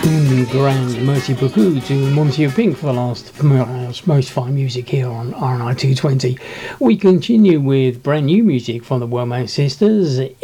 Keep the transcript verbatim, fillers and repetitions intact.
Un grand merci beaucoup to Monsieur Pink for the last hour's most fine music here on R and I two twenty. We continue with brand new music from the Wellman Sisters.